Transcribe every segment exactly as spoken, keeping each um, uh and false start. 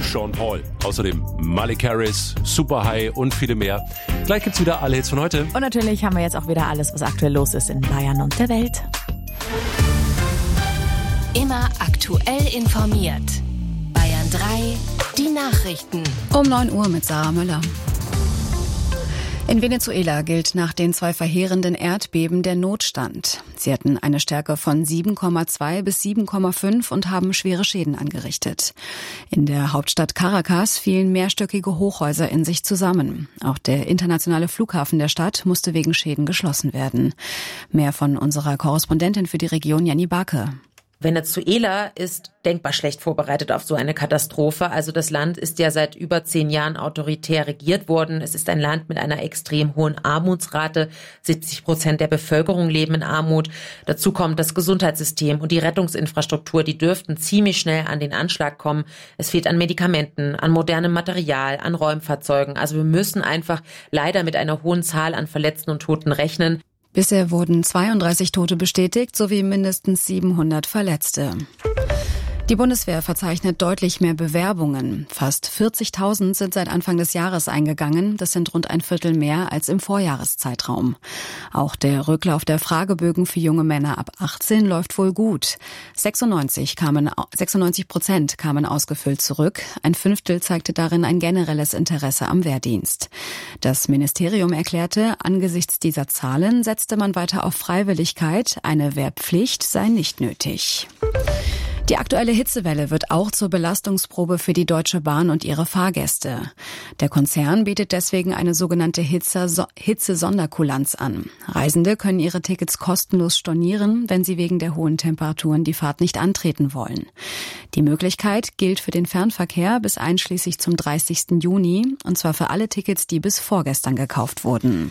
Sean Paul. Außerdem Malik Harris, Super High und viele mehr. Gleich gibt's wieder alle Hits von heute. Und natürlich haben wir jetzt auch wieder alles, was aktuell los ist in Bayern und der Welt. Immer aktuell informiert. Bayern drei, die Nachrichten. Um neun Uhr mit Sarah Müller. In Venezuela gilt nach den zwei verheerenden Erdbeben der Notstand. Sie hatten eine Stärke von sieben Komma zwei bis sieben Komma fünf und haben schwere Schäden angerichtet. In der Hauptstadt Caracas fielen mehrstöckige Hochhäuser in sich zusammen. Auch der internationale Flughafen der Stadt musste wegen Schäden geschlossen werden. Mehr von unserer Korrespondentin für die Region Janni Barke. Venezuela ist denkbar schlecht vorbereitet auf so eine Katastrophe. Also das Land ist ja seit über zehn Jahren autoritär regiert worden. Es ist ein Land mit einer extrem hohen Armutsrate. siebzig Prozent der Bevölkerung leben in Armut. Dazu kommt das Gesundheitssystem und die Rettungsinfrastruktur. Die dürften ziemlich schnell an den Anschlag kommen. Es fehlt an Medikamenten, an modernem Material, an Räumfahrzeugen. Also wir müssen einfach leider mit einer hohen Zahl an Verletzten und Toten rechnen. Bisher wurden zweiunddreißig Tote bestätigt sowie mindestens siebenhundert Verletzte. Die Bundeswehr verzeichnet deutlich mehr Bewerbungen. Fast vierzigtausend sind seit Anfang des Jahres eingegangen. Das sind rund ein Viertel mehr als im Vorjahreszeitraum. Auch der Rücklauf der Fragebögen für junge Männer ab achtzehn läuft wohl gut. sechsundneunzig kamen, sechsundneunzig Prozent kamen ausgefüllt zurück. Ein Fünftel zeigte darin ein generelles Interesse am Wehrdienst. Das Ministerium erklärte, angesichts dieser Zahlen setzte man weiter auf Freiwilligkeit. Eine Wehrpflicht sei nicht nötig. Die aktuelle Hitzewelle wird auch zur Belastungsprobe für die Deutsche Bahn und ihre Fahrgäste. Der Konzern bietet deswegen eine sogenannte Hitze-Sonderkulanz an. Reisende können ihre Tickets kostenlos stornieren, wenn sie wegen der hohen Temperaturen die Fahrt nicht antreten wollen. Die Möglichkeit gilt für den Fernverkehr bis einschließlich zum dreißigsten Juni, und zwar für alle Tickets, die bis vorgestern gekauft wurden.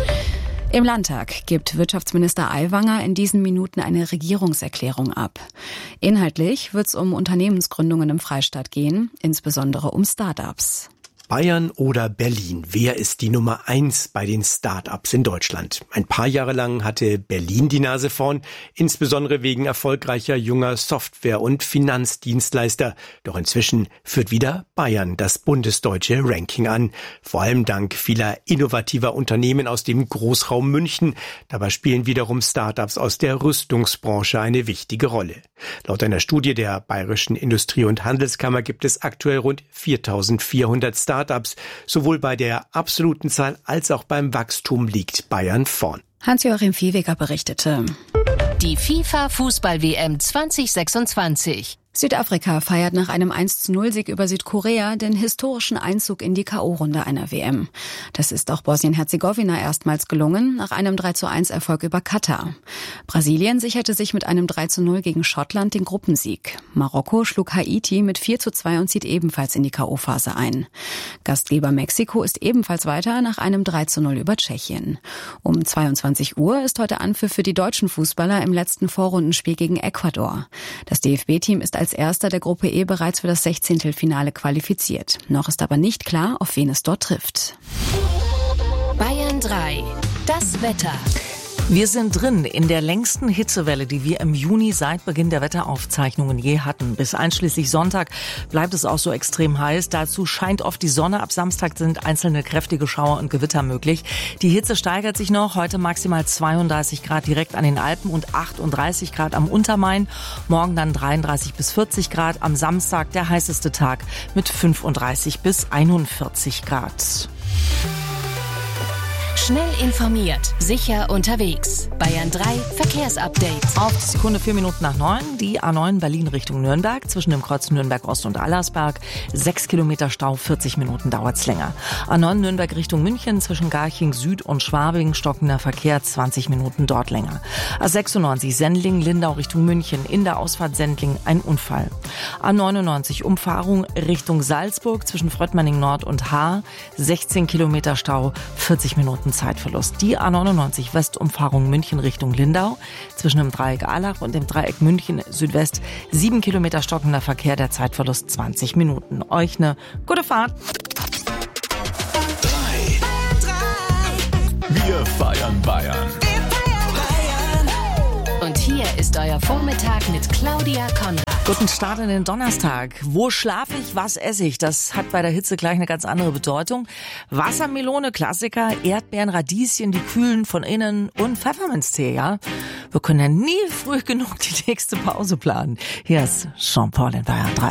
Im Landtag gibt Wirtschaftsminister Aiwanger in diesen Minuten eine Regierungserklärung ab. Inhaltlich wird es um Unternehmensgründungen im Freistaat gehen, insbesondere um Start-ups. Bayern oder Berlin? Wer ist die Nummer eins bei den Start-ups in Deutschland? Ein paar Jahre lang hatte Berlin die Nase vorn, insbesondere wegen erfolgreicher junger Software- und Finanzdienstleister. Doch inzwischen führt wieder Bayern das bundesdeutsche Ranking an. Vor allem dank vieler innovativer Unternehmen aus dem Großraum München. Dabei spielen wiederum Start-ups aus der Rüstungsbranche eine wichtige Rolle. Laut einer Studie der Bayerischen Industrie- und Handelskammer gibt es aktuell rund viertausendvierhundert Start-ups. Sowohl bei der absoluten Zahl als auch beim Wachstum liegt Bayern vorn. Hans-Joachim Viehweger berichtete. Die FIFA-Fußball-W M zwanzig sechsundzwanzig. Südafrika feiert nach einem eins zu null Sieg über Südkorea den historischen Einzug in die K O-Runde einer W M. Das ist auch Bosnien-Herzegowina erstmals gelungen, nach einem drei zu eins Erfolg über Katar. Brasilien sicherte sich mit einem drei zu null gegen Schottland den Gruppensieg. Marokko schlug Haiti mit vier zu zwei und zieht ebenfalls in die K O-Phase ein. Gastgeber Mexiko ist ebenfalls weiter nach einem drei zu null über Tschechien. Um zweiundzwanzig Uhr ist heute Anpfiff für die deutschen Fußballer im letzten Vorrundenspiel gegen Ecuador. Das D F B-Team ist als erster der Gruppe E bereits für das Sechzehntelfinale qualifiziert. Noch ist aber nicht klar, auf wen es dort trifft. Bayern drei. Das Wetter. Wir sind drin in der längsten Hitzewelle, die wir im Juni seit Beginn der Wetteraufzeichnungen je hatten. Bis einschließlich Sonntag bleibt es auch so extrem heiß. Dazu scheint oft die Sonne. Ab Samstag sind einzelne kräftige Schauer und Gewitter möglich. Die Hitze steigert sich noch. Heute maximal zweiunddreißig Grad direkt an den Alpen und achtunddreißig Grad am Untermain. Morgen dann dreiunddreißig bis vierzig Grad. Am Samstag der heißeste Tag mit fünfunddreißig bis einundvierzig Grad. Schnell informiert, sicher unterwegs. Bayern drei Verkehrsupdate. Auf die Sekunde vier Minuten nach neun. Die A neun Berlin Richtung Nürnberg zwischen dem Kreuz Nürnberg Ost und Allersberg. Sechs Kilometer Stau, vierzig Minuten dauert's länger. A neun Nürnberg Richtung München zwischen Garching Süd und Schwabing. Stockender Verkehr, zwanzig Minuten dort länger. A sechsundneunzig Sendling Lindau Richtung München. In der Ausfahrt Sendling ein Unfall. A neunundneunzig Umfahrung Richtung Salzburg zwischen Fröttmanning Nord und Haar. sechzehn Kilometer Stau, vierzig Minuten Zeitverlust. Die A neunundneunzig Westumfahrung München Richtung Lindau zwischen dem Dreieck Allach und dem Dreieck München Südwest. sieben Kilometer stockender Verkehr, der Zeitverlust zwanzig Minuten. Euch eine gute Fahrt. Wir feiern Bayern. Und hier ist ist euer Vormittag mit Claudia Konrad. Guten Start in den Donnerstag. Wo schlafe ich, was esse ich? Das hat bei der Hitze gleich eine ganz andere Bedeutung. Wassermelone, Klassiker, Erdbeeren, Radieschen, die kühlen von innen und Pfefferminztee, ja? Wir können ja nie früh genug die nächste Pause planen. Hier ist Jean-Paul in Bayern drei.